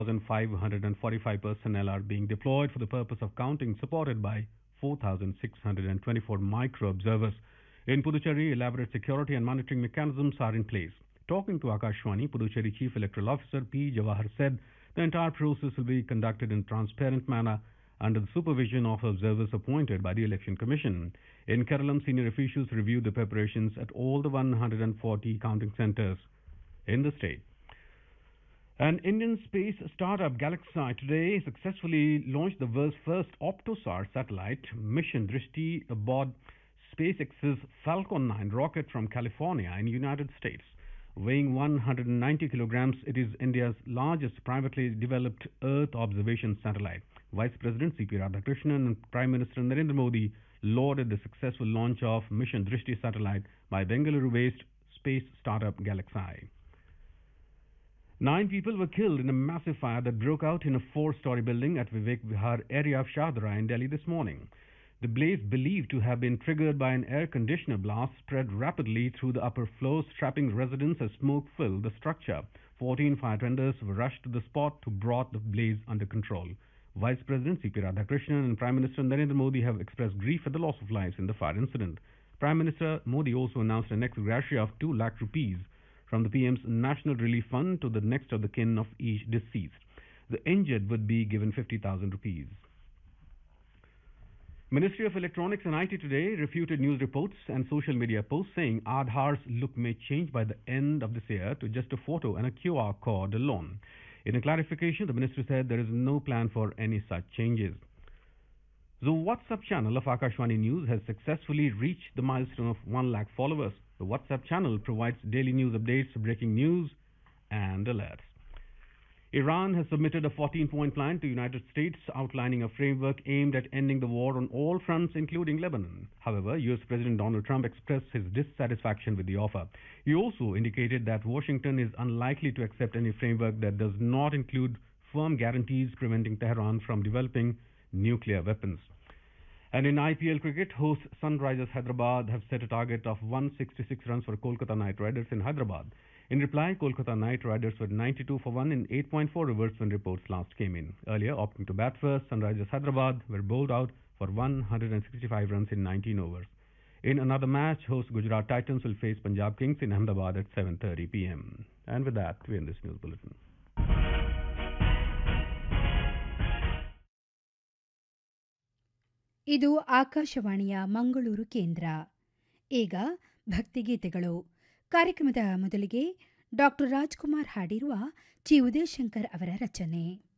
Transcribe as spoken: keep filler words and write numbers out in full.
five hundred forty-five personnel are being deployed for the purpose of counting, supported by four thousand six hundred twenty-four micro-observers. In Puducherry, elaborate security and monitoring mechanisms are in place. Talking to Akashwani, Puducherry Chief Electoral Officer P. Jawahar said the entire process will be conducted in a transparent manner under the supervision of observers appointed by the Election Commission. In Kerala, senior officials reviewed the preparations at all the one hundred forty counting centers in the state. An Indian space startup, Galaxy, today successfully launched the world's first Optosar satellite, Mission Drishti, aboard SpaceX's Falcon nine rocket from California in the United States. Weighing one hundred ninety kilograms, it is India's largest privately developed Earth observation satellite. Vice President C P Radhakrishnan and Prime Minister Narendra Modi lauded the successful launch of Mission Drishti satellite by Bengaluru-based space startup Galaxy. Nine people were killed in a massive fire that broke out in a four-story building at Vivek Vihar area of Shahdara in Delhi this morning. The blaze, believed to have been triggered by an air conditioner blast, spread rapidly through the upper floors, trapping residents as smoke filled the structure. fourteen fire tenders were rushed to the spot to brought the blaze under control. Vice President C P Radhakrishnan and Prime Minister Narendra Modi have expressed grief at the loss of lives in the fire incident. Prime Minister Modi also announced an ex gratia of two lakh rupees from the P M's National Relief Fund to the next of the kin of each deceased. The injured would be given fifty thousand rupees. Ministry of Electronics and I T today refuted news reports and social media posts saying Aadhaar's look may change by the end of this year to just a photo and a Q R code alone. In a clarification, the ministry said there is no plan for any such changes. The WhatsApp channel of Akashwani News has successfully reached the milestone of one lakh followers. The WhatsApp channel provides daily news updates, breaking news, and alerts. Iran has submitted a fourteen-point plan to the United States outlining a framework aimed at ending the war on all fronts, including Lebanon. However, U S President Donald Trump expressed his dissatisfaction with the offer. He also indicated that Washington is unlikely to accept any framework that does not include firm guarantees preventing Tehran from developing nuclear weapons. And in I P L cricket, hosts Sunrisers Hyderabad have set a target of one hundred sixty-six runs for Kolkata Knight Riders in Hyderabad. In reply, Kolkata Knight Riders were ninety-two for one in eight point four overs when reports last came in. Earlier, opting to bat first, Sunrisers Hyderabad were bowled out for one hundred sixty-five runs in nineteen overs. In another match, host Gujarat Titans will face Punjab Kings in Ahmedabad at seven thirty p m. And with that, we end this news bulletin. ಇದು ಆಕಾಶವಾಣಿಯ ಮಂಗಳೂರು ಕೇಂದ್ರ. ಈಗ ಭಕ್ತಿಗೀತೆಗಳು. ಕಾರ್ಯಕ್ರಮದ ಮೊದಲಿಗೆ doctor Rajkumar ಹಾಡಿರುವ ಚಿ ಉದಯಶಂಕರ್ ಅವರ ರಚನೆ.